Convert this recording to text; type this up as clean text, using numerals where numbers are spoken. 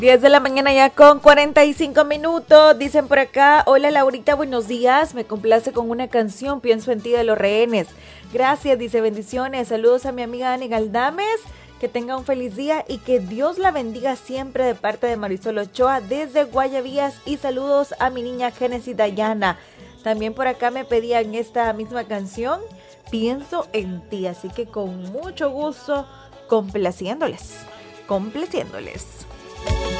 10 de la mañana ya con 45 minutos. Dicen por acá, hola Laurita, buenos días. Me complace con una canción, Pienso en ti de Los Rehenes. Gracias, dice, bendiciones. Saludos a mi amiga Ani Galdames. Que tenga un feliz día y que Dios la bendiga siempre de parte de Marisol Ochoa desde Guayavías. Y saludos a mi niña Génesis Dayana. También por acá me pedían esta misma canción, Pienso en ti. Así que con mucho gusto, complaciéndoles.